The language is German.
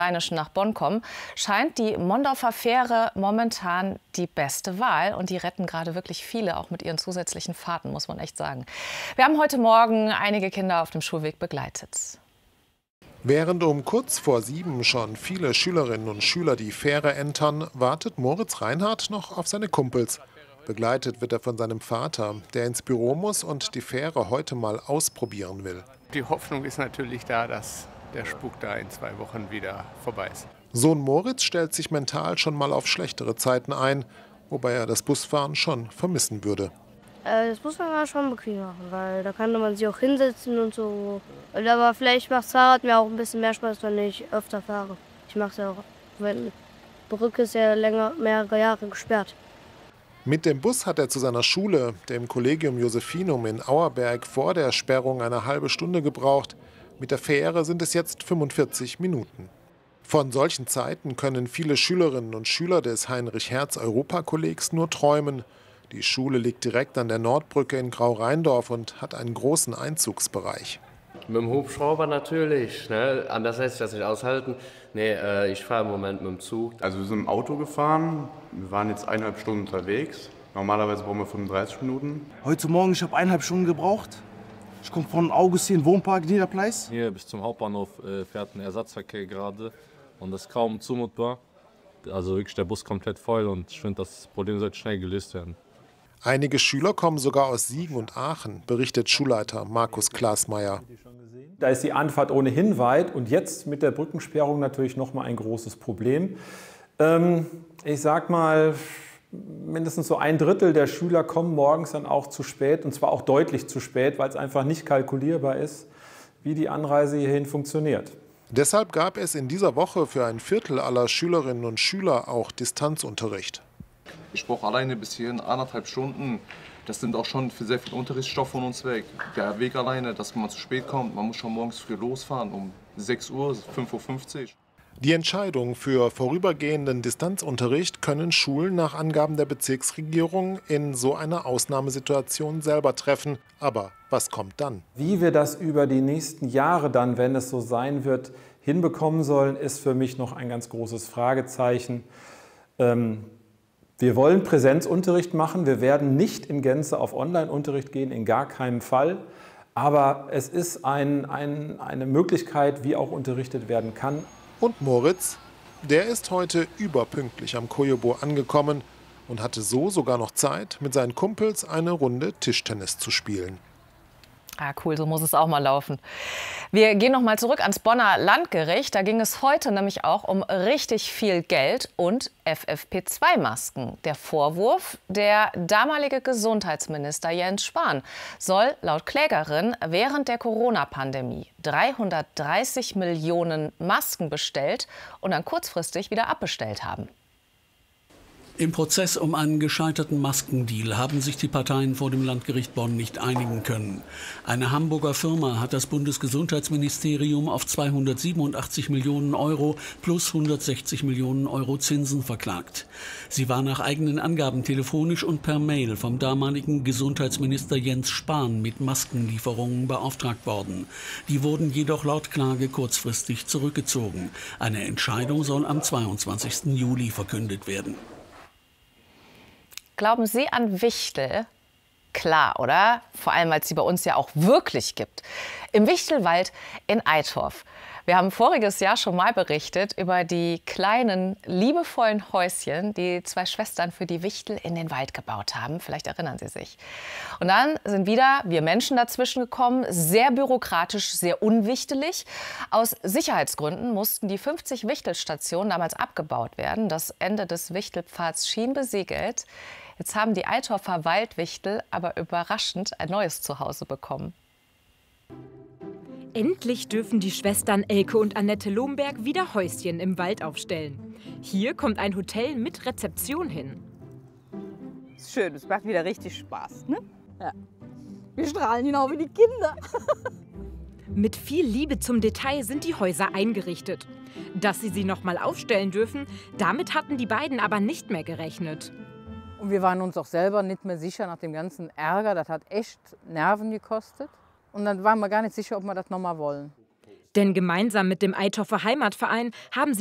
Rheinischen nach Bonn kommen, scheint die Mondorfer Fähre momentan die beste Wahl. Und die retten gerade wirklich viele, auch mit ihren zusätzlichen Fahrten, muss man echt sagen. Wir haben heute Morgen einige Kinder auf dem Schulweg begleitet. Während um kurz vor 7 schon viele Schülerinnen und Schüler die Fähre entern, wartet Moritz Reinhardt noch auf seine Kumpels. Begleitet wird er von seinem Vater, der ins Büro muss und die Fähre heute mal ausprobieren will. Die Hoffnung ist natürlich da, dass der Spuk da in 2 Wochen wieder vorbei ist. Sohn Moritz stellt sich mental schon mal auf schlechtere Zeiten ein, wobei er das Busfahren schon vermissen würde. Das Busfahren war schon bequem machen, weil da kann man sich auch hinsetzen und so. Aber vielleicht macht das Fahrrad mir auch ein bisschen mehr Spaß, wenn ich öfter fahre. Ich mache es ja auch, weil die Brücke ist ja mehrere Jahre gesperrt. Mit dem Bus hat er zu seiner Schule, dem Collegium Josephinum in Auerberg, vor der Sperrung eine halbe Stunde gebraucht. Mit der Fähre sind es jetzt 45 Minuten. Von solchen Zeiten können viele Schülerinnen und Schüler des Heinrich-Hertz-Europa-Kollegs nur träumen. Die Schule liegt direkt an der Nordbrücke in Grau-Rheindorf und hat einen großen Einzugsbereich. Mit dem Hubschrauber natürlich, ne? Anders lässt sich das nicht aushalten. Nee, ich fahre im Moment mit dem Zug. Also wir sind im Auto gefahren, wir waren jetzt 1,5 Stunden unterwegs. Normalerweise brauchen wir 35 Minuten. Heute Morgen, ich habe 1,5 Stunden gebraucht. Ich komme von Augustin Wohnpark Niederpleis. Hier bis zum Hauptbahnhof fährt ein Ersatzverkehr gerade und das ist kaum zumutbar. Also wirklich der Bus komplett voll und ich finde, das Problem sollte schnell gelöst werden. Einige Schüler kommen sogar aus Siegen und Aachen, berichtet Schulleiter Markus Klasmeier. Da ist die Anfahrt ohnehin weit und jetzt mit der Brückensperrung natürlich noch mal ein großes Problem. Ich sag mal, mindestens so 1/3 der Schüler kommen morgens dann auch zu spät, und zwar auch deutlich zu spät, weil es einfach nicht kalkulierbar ist, wie die Anreise hierhin funktioniert. Deshalb gab es in dieser Woche für ein Viertel aller Schülerinnen und Schüler auch Distanzunterricht. Ich brauche alleine bis hierhin 1,5 Stunden. Das nimmt auch schon für sehr viel Unterrichtsstoff von uns weg. Der Weg alleine, dass man zu spät kommt, man muss schon morgens früh losfahren, um 6 Uhr, 5:50 Uhr. Die Entscheidung für vorübergehenden Distanzunterricht können Schulen nach Angaben der Bezirksregierung in so einer Ausnahmesituation selber treffen. Aber was kommt dann? Wie wir das über die nächsten Jahre dann, wenn es so sein wird, hinbekommen sollen, ist für mich noch ein ganz großes Fragezeichen. Wir wollen Präsenzunterricht machen. Wir werden nicht in Gänze auf Online-Unterricht gehen, in gar keinem Fall. Aber es ist eine Möglichkeit, wie auch unterrichtet werden kann. Und Moritz, der ist heute überpünktlich am Kojobo angekommen und hatte so sogar noch Zeit, mit seinen Kumpels eine Runde Tischtennis zu spielen. Ah, cool, so muss es auch mal laufen. Wir gehen noch mal zurück ans Bonner Landgericht. Da ging es heute nämlich auch um richtig viel Geld und FFP2-Masken. Der Vorwurf, der damalige Gesundheitsminister Jens Spahn soll laut Klägerin während der Corona-Pandemie 330 Millionen Masken bestellt und dann kurzfristig wieder abbestellt haben. Im Prozess um einen gescheiterten Maskendeal haben sich die Parteien vor dem Landgericht Bonn nicht einigen können. Eine Hamburger Firma hat das Bundesgesundheitsministerium auf 287 Millionen Euro plus 160 Millionen Euro Zinsen verklagt. Sie war nach eigenen Angaben telefonisch und per Mail vom damaligen Gesundheitsminister Jens Spahn mit Maskenlieferungen beauftragt worden. Die wurden jedoch laut Klage kurzfristig zurückgezogen. Eine Entscheidung soll am 22. Juli verkündet werden. Glauben Sie an Wichtel? Klar, oder? Vor allem, weil es sie bei uns ja auch wirklich gibt. Im Wichtelwald in Eitorf. Wir haben voriges Jahr schon mal berichtet über die kleinen, liebevollen Häuschen, die 2 Schwestern für die Wichtel in den Wald gebaut haben. Vielleicht erinnern Sie sich. Und dann sind wieder wir Menschen dazwischen gekommen. Sehr bürokratisch, sehr unwichtelig. Aus Sicherheitsgründen mussten die 50 Wichtelstationen damals abgebaut werden. Das Ende des Wichtelpfads schien besiegelt. Jetzt haben die Eitorfer Waldwichtel aber überraschend ein neues Zuhause bekommen. Endlich dürfen die Schwestern Elke und Annette Lomberg wieder Häuschen im Wald aufstellen. Hier kommt ein Hotel mit Rezeption hin. Ist schön, es macht wieder richtig Spaß, ne? Ja. Wir strahlen genau wie die Kinder. Mit viel Liebe zum Detail sind die Häuser eingerichtet. Dass sie noch mal aufstellen dürfen, damit hatten die beiden aber nicht mehr gerechnet. Und wir waren uns auch selber nicht mehr sicher nach dem ganzen Ärger. Das hat echt Nerven gekostet. Und dann waren wir gar nicht sicher, ob wir das noch mal wollen. Denn gemeinsam mit dem Eitorfer Heimatverein haben sie